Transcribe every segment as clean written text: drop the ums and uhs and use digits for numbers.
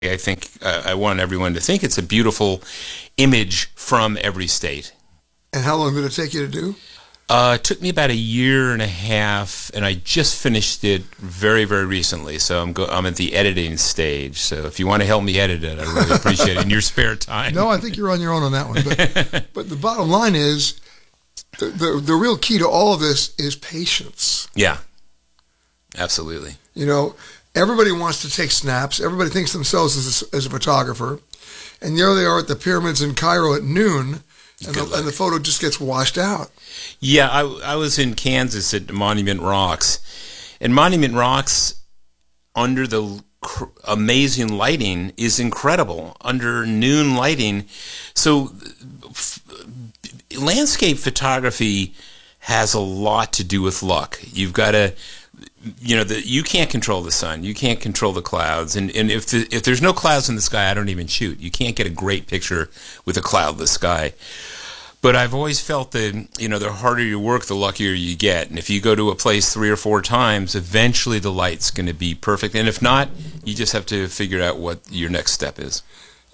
I think I want everyone to think it's a beautiful image from every state. And how long did it take you to do? It took me about a year and a half, and I just finished it very, very recently. So I'm at the editing stage. So if you want to help me edit it, I really appreciate it in your spare time. No, I think you're on your own on that one. But the bottom line is, the real key to all of this is patience. Yeah, absolutely. You know, everybody wants to take snaps. Everybody thinks themselves as a photographer. And there they are at the pyramids in Cairo at noon, and the photo just gets washed out. Yeah, I was in Kansas at Monument Rocks. And Monument Rocks, under the amazing lighting, is incredible. Under noon lighting. So landscape photography has a lot to do with luck. You've got to... you can't control the sun. You can't control the clouds. And if there's no clouds in the sky, I don't even shoot. You can't get a great picture with a cloudless sky. But I've always felt that, the harder you work, the luckier you get. And if you go to a place 3 or 4 times, eventually the light's going to be perfect. And if not, you just have to figure out what your next step is.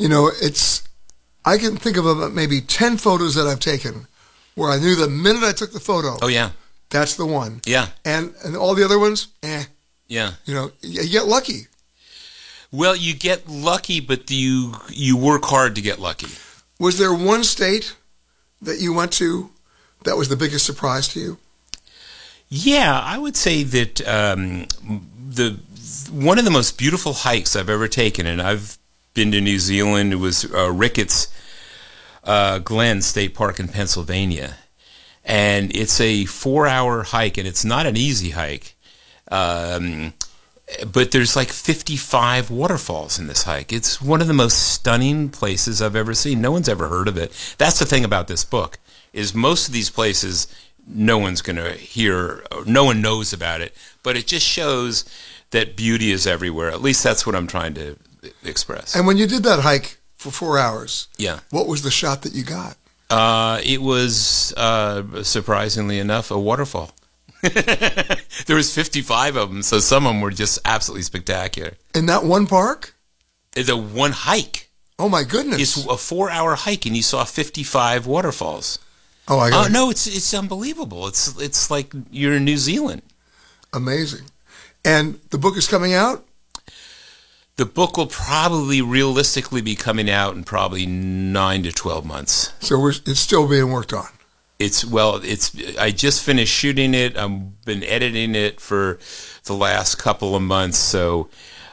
I can think of about maybe 10 photos that I've taken where I knew the minute I took the photo. Oh, yeah. That's the one. Yeah. And all the other ones, Yeah. You get lucky. Well, you get lucky, but you work hard to get lucky. Was there one state that you went to that was the biggest surprise to you? Yeah, I would say that one of the most beautiful hikes I've ever taken, and I've been to New Zealand, it was Ricketts Glen State Park in Pennsylvania. And it's a 4-hour hike, and it's not an easy hike. But there's like 55 waterfalls in this hike. It's one of the most stunning places I've ever seen. No one's ever heard of it. That's the thing about this book, is most of these places no one's going to hear, no one knows about it. But it just shows that beauty is everywhere. At least that's what I'm trying to express. And when you did that hike for 4 hours, yeah, what was the shot that you got? It was, surprisingly enough, a waterfall. There was 55 of them, so some of them were just absolutely spectacular. In that one park? The one hike. Oh, my goodness. It's a 4-hour hike, and you saw 55 waterfalls. Oh, I got it. No, it's unbelievable. It's like you're in New Zealand. Amazing. And the book is coming out? The book will probably realistically be coming out in probably 9 to 12 months. So it's still being worked on. I just finished shooting it. I've been editing it for the last couple of months. So,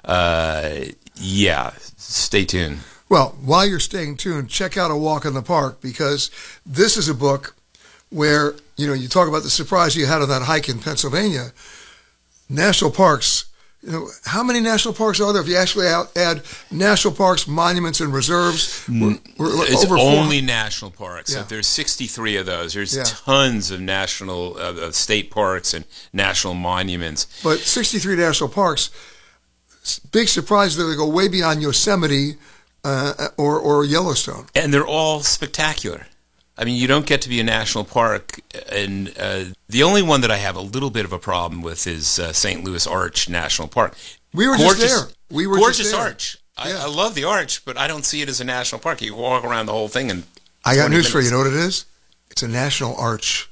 stay tuned. Well, while you're staying tuned, check out A Walk in the Park, because this is a book where, you talk about the surprise you had on that hike in Pennsylvania. National parks. How many national parks are there? If you actually add national parks, monuments, and reserves, it's over only national parks. Yeah. So there's 63 of those. There's Yeah. tons of national state parks and national monuments. But 63 national parks, big surprise that they go way beyond Yosemite or Yellowstone. And they're all spectacular. I mean, you don't get to be a national park, and the only one that I have a little bit of a problem with is St. Louis Arch National Park. We were just there. We were gorgeous just there. arch. I love the arch, but I don't see it as a national park. You walk around the whole thing, and I got news for you. You know what it is? It's a national arch.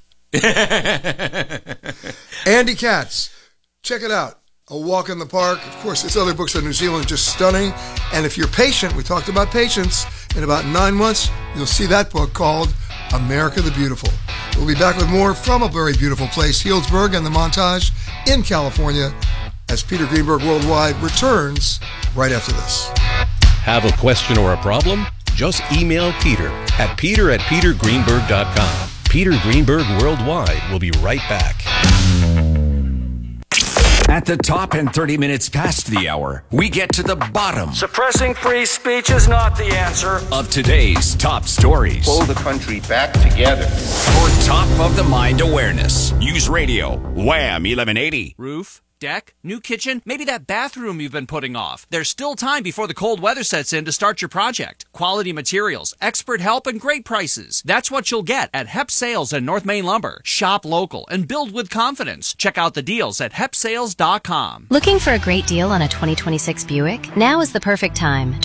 Andy Katz, check it out. A Walk in the Park. Of course, his other books on New Zealand are just stunning. And if you're patient, we talked about patience, in about 9 months, you'll see that book called America the Beautiful. We'll be back with more from a very beautiful place, Healdsburg and the Montage in California, as Peter Greenberg Worldwide returns right after this. Have a question or a problem? Just email Peter at peter@petergreenberg.com. Peter Greenberg Worldwide will be right back. At the top and 30 minutes past the hour, we get to the bottom Suppressing free speech is not the answer. of today's top stories. Pull the country back together. For top of the mind awareness. News Radio, Wham 1180. Roof, deck, new kitchen, maybe that bathroom you've been putting off. There's still time before the cold weather sets in to start your project. Quality materials, expert help, and great prices. That's what you'll get at Hep Sales and North Main Lumber. Shop local and build with confidence. Check out the deals at hepsales.com. Looking for a great deal on a 2026 Buick? Now is the perfect time.